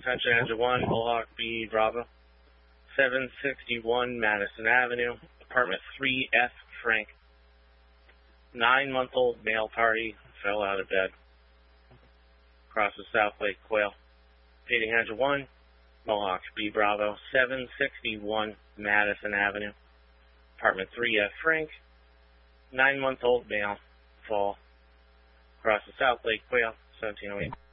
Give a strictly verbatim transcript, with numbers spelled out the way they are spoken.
Attention Engine one, Mohawk B, Bravo. seven sixty-one Madison Avenue, apartment three F, Frank. Nine-month-old male party fell out of bed. Across the South Lake Quail. Paying Engine one, Mohawk B, Bravo. seven sixty-one Madison Avenue, apartment three F, Frank. Nine-month-old male fall. Across the South Lake Quail, seventeen oh eight.